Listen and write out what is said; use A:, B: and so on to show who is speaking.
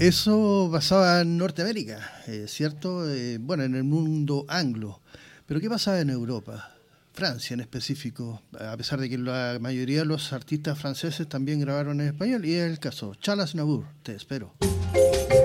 A: Eso pasaba en Norteamérica, ¿cierto? Bueno, en el mundo anglo. Pero ¿qué pasaba en Europa? Francia en específico, a pesar de que la mayoría de los artistas franceses también grabaron en español, y es el caso. Charles Aznavour, te espero.